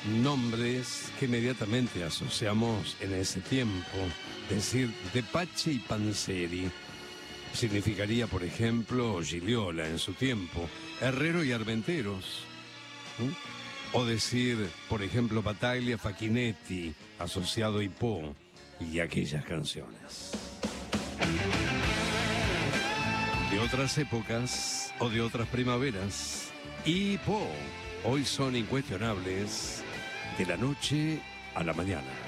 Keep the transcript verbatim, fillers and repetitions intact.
nombres que inmediatamente asociamos en ese tiempo. Decir De Pace y Panzeri significaría, por ejemplo, Giliola en su tiempo, Herrero y Armenteros. ¿Mm? O decir, por ejemplo, Battaglia Facchinetti, asociado a Hipó y aquellas canciones. De otras épocas o de otras primaveras, Hipó, hoy son incuestionables de la noche a la mañana.